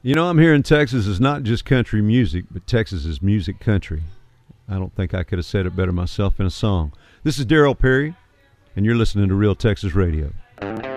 You know, I'm here in Texas is not just country music, but Texas is music country. I don't think I could have said it better myself in a song. This is Daryl Perry, and you're listening to Real Texas Radio.